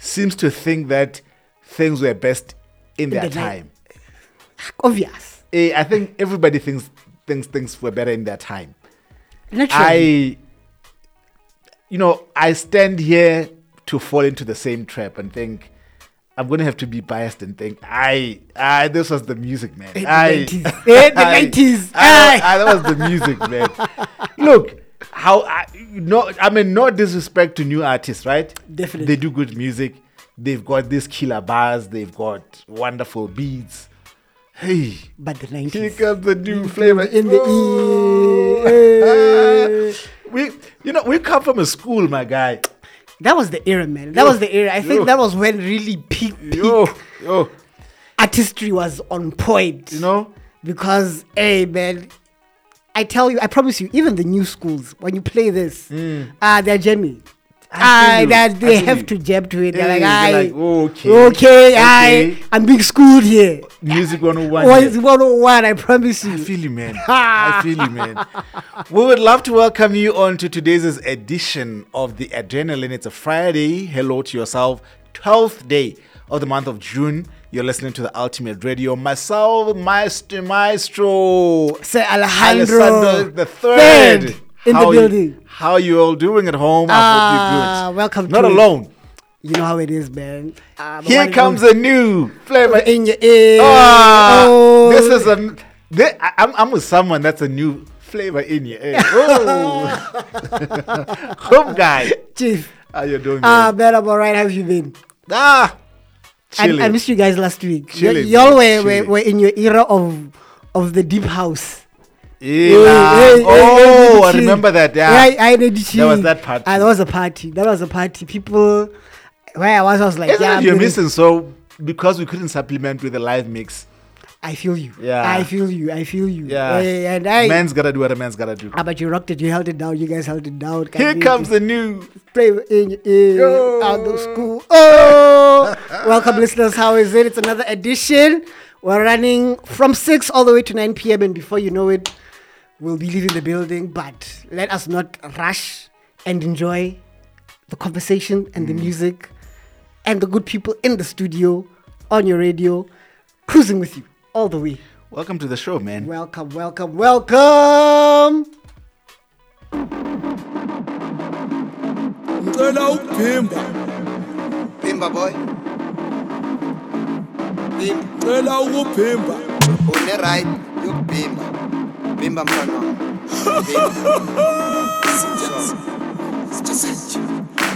seems to think that things were best in their the time. Obvious. I think everybody thinks things were better in their time. Naturally. I stand here to fall into the same trap and think I'm going to have to be biased and think, this was the music, man. The 90s. The 90s. That was the music, man. Look, no disrespect to new artists, right? Definitely. They do good music. They've got these killer bars. They've got wonderful beats. Hey. But the 90s. Here comes the new flavor in the ear. We come from a school, my guy. That was the era, man. That was the era. I think that was when really peak artistry was on point. Because, hey, man, I promise you, even the new schools, when you play this, they're jamming. They have to jam to it. They're like, okay, I'm being schooled here. Music 101. It's 101, I promise you. I feel you, man. We would love to welcome you on to today's edition of the Adrenaline. It's a Friday. Hello to yourself. 12th day of the month of June. You're listening to the Ultimate Radio. Myself, Maestro. Sir Alejandro the third. In the building. How are you all doing at home? I hope you're good. Welcome Not to alone. It. You know how it is, man. Here comes a new flavor in your ear. This is I'm with someone that's a new flavor in your ear. Home guy. Chief. How you doing, man? Man, I'm alright. How have you been? Chilling. I missed you guys last week. Chilling, y'all were in your era of the deep house. I remember that. There was that party. That was a party. People, where I was like, you're missing. So because we couldn't supplement with a live mix. I feel you. Yeah. I feel you. Yeah. And man's gotta do what a man's gotta do. But you rocked it. You held it down. You guys held it down. Here comes the new flavor in your ear. Out of school. Welcome, listeners. How is it? It's another edition. We're running from 6 all the way to 9 p.m. And before you know it, we'll be leaving the building, but let us not rush and enjoy the conversation and the music and the good people in the studio, on your radio, cruising with you all the way. Welcome to the show, man. Welcome. Pimba boy. Pimba. Une right, you pimba. Bimba mfano.